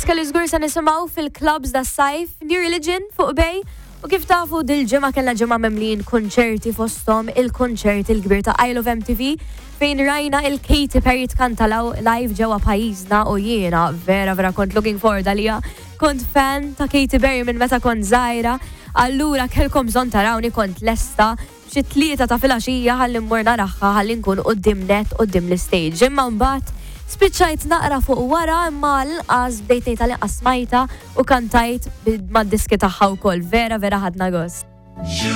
Mużika li żgur se nisimgħu fil-clubs das-sajf, New Religion fuq Bej. U kif tafu dil-ġimgħa kellna ġimgħa memlin konċerti fosthom il-konċert il-kbir ta' I Love MTV fejn rajna il-Katy Perry tkanta live ġewwa pajjiżna u jiena vera kont looking forward għalija. Kont fan ta' Katy Perry minn meta kont żgħira, allura kellkom bżonn tarawni kont lesta xi 3 ta' filgħaxija ħalli mmur naraħħa ħalli nkun quddiem net quddiem l-istage. Imma mbagħad spiċċajt naqra fuq wara imma l-inqas bdejt ngħid tal-inqas smajta u kantajt mad-diski tagħha wkoll vera ħadna gost.